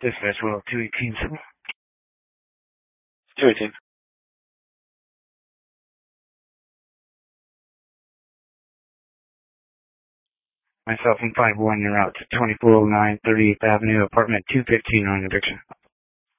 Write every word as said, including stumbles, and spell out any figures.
Dispatch well two eighteen. two eighteen. Myself and five one, you're out to twenty-four oh nine thirty-eighth Avenue, apartment two fifteen on eviction.